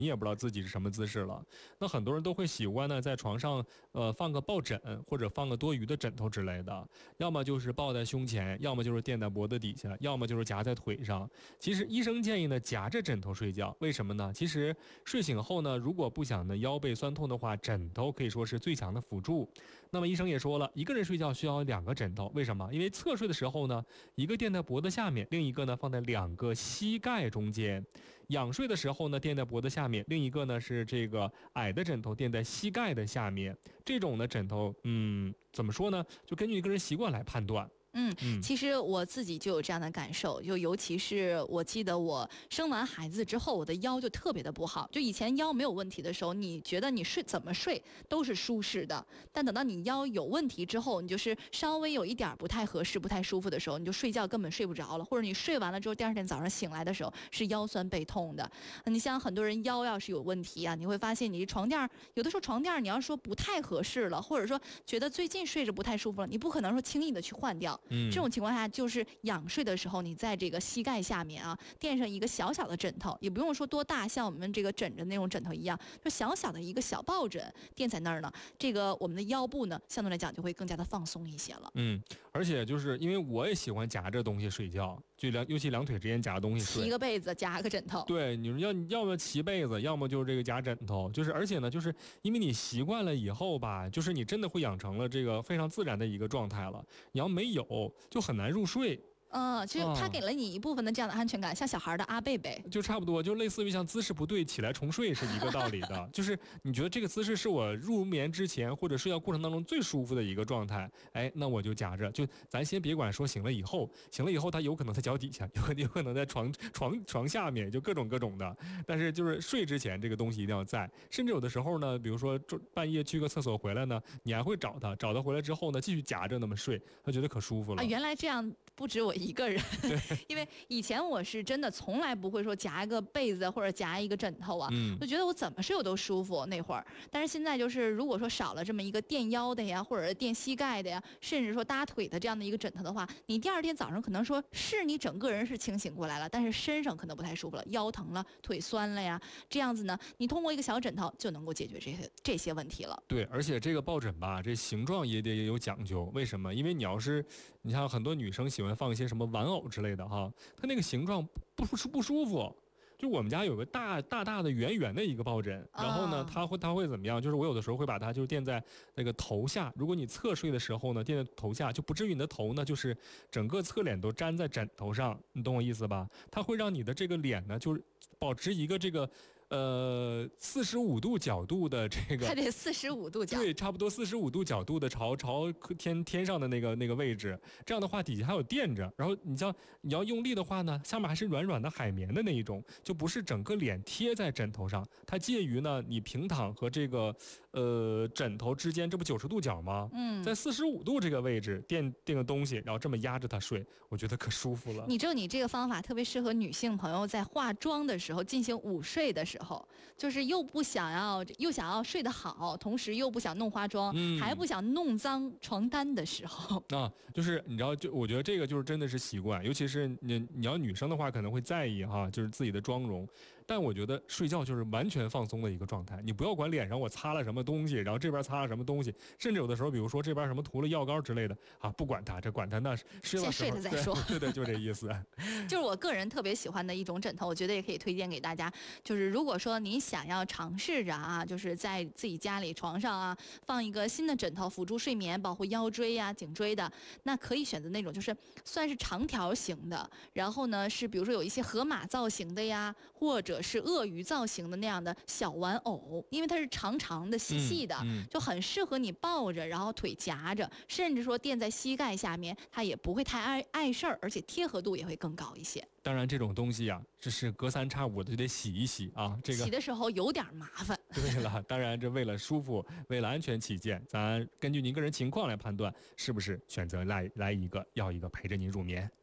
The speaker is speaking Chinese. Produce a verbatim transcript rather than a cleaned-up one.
你也不知道自己是什么姿势了。那很多人都会喜欢呢，在床上呃放个抱枕或者放个多余的枕头之类的，要么就是抱在胸前，要么就是垫在脖子底下，要么就是夹在腿上。其实医生建议呢夹着枕头睡觉，为什么呢？其实睡醒后呢，如果不想呢腰背酸痛的话，枕头可以说是最强的辅助。那么医生也说了，一个人睡觉需要两个枕头，为什么？因为侧睡的时候呢，一个垫在脖子下面，另一个呢放在两个膝盖中间；仰睡的时候呢，垫在脖子下面，另一个呢是这个矮的枕头垫在膝盖的下面。这种的枕头，嗯，怎么说呢？就根据一个人习惯来判断。 嗯，其实我自己就有这样的感受，就尤其是我记得我生完孩子之后，我的腰就特别的不好。就以前腰没有问题的时候，你觉得你睡怎么睡都是舒适的，但等到你腰有问题之后，你就是稍微有一点不太合适、不太舒服的时候，你就睡觉根本睡不着了，或者你睡完了之后，第二天早上醒来的时候是腰酸背痛的。你像很多人腰要是有问题啊，你会发现你床垫有的时候床垫你要说不太合适了，或者说觉得最近睡着不太舒服了，你不可能说轻易的去换掉。嗯，这种情况下就是仰睡的时候，你在这个膝盖下面啊垫上一个小小的枕头，也不用说多大，像我们这个枕着那种枕头一样，就小小的一个小抱枕垫在那儿呢，这个我们的腰部呢相对来讲就会更加的放松一些了。 嗯，而且就是因为我也喜欢夹着东西睡觉，就两尤其两腿之间夹东西睡， 骑个被子夹个枕头。 对，你说要要么骑被子，要么就是这个夹枕头，就是而且呢，就是因为你习惯了以后吧，就是你真的会养成了这个非常自然的一个状态了。你要没有，就很难入睡。 嗯，其实它给了你一部分的这样的安全感，像小孩的阿贝贝， 就差不多，就类似于像姿势不对起来重睡是一个道理的。就是你觉得这个姿势是我入眠之前或者睡觉过程当中最舒服的一个状态，哎，那我就夹着。就咱先别管说醒了以后，醒了以后它有可能在脚底下，有可能有可能在床床床下面，就各种各种的。但是就是睡之前这个东西一定要在，甚至有的时候呢，比如说半夜去个厕所回来呢，你还会找它，找它回来之后呢，继续夹着那么睡，他觉得可舒服了。 啊，原来这样。不止我一个人，因为以前我是真的从来不会说夹一个被子或者夹一个枕头啊，嗯、就觉得我怎么睡我都舒服那会儿。但是现在就是如果说少了这么一个垫腰的呀，或者是垫膝盖的呀，甚至说搭腿的这样的一个枕头的话，你第二天早上可能说是你整个人是清醒过来了，但是身上可能不太舒服了，腰疼了，腿酸了呀，这样子呢，你通过一个小枕头就能够解决这些这些问题了。 对，而且这个抱枕吧，这形状也得有讲究。为什么？因为你要是你像很多女生喜欢放一些什么玩偶之类的哈，它那个形状不不不舒服。就我们家有个大大大的圆圆的一个抱枕，然后呢，它会它会怎么样？就是我有的时候会把它就是垫在那个头下，如果你侧睡的时候呢，垫在头下，就不至于你的头呢就是整个侧脸都粘在枕头上，你懂我意思吧？它会让你的这个脸呢就是保持一个这个。呃，四十五度角度的这个， 还得四十五度角， 对，差不多四十五度角度的朝朝天天上的那个那个位置，这样的话底下还有垫着，然后你像你要用力的话呢，下面还是软软的海绵的那一种，就不是整个脸贴在枕头上，它介于呢你平躺和这个呃枕头之间，这不九十度角吗？嗯，在四十五度这个位置垫垫个东西，然后这么压着它睡，我觉得可舒服了。 你知道你这个方法特别适合女性朋友在化妆的时候进行午睡的时候。就是又不想要又想要睡得好，同时又不想弄化妆、嗯、还不想弄脏床单的时候啊，就是你知道，就我觉得这个就是真的是习惯，尤其是你你要女生的话可能会在意哈，就是自己的妆容，但我觉得睡觉就是完全放松的一个状态，你不要管脸上我擦了什么东西，然后这边擦了什么东西，甚至有的时候比如说这边什么涂了药膏之类的啊，不管它，这管它那睡了先睡了再说， 对对，就这意思。 就是我个人特别喜欢的一种枕头，我觉得也可以推荐给大家，就是如果说您想要尝试着啊，就是在自己家里床上啊放一个新的枕头辅助睡眠，保护腰椎呀、颈椎的，那可以选择那种就是算是长条形的，然后呢是比如说有一些河马造型的呀，或者是鳄鱼造型的那样的小玩偶，因为它是长长的细细的、嗯嗯、就很适合你抱着，然后腿夹着，甚至说垫在膝盖下面，它也不会太碍碍事儿，而且贴合度也会更高一些。 当然这种东西啊，这是隔三差五的就得洗一洗啊，这个洗的时候有点麻烦。 对了，当然这为了舒服，为了安全起见，咱根据您个人情况来判断，是不是选择来来一个要一个陪着您入眠。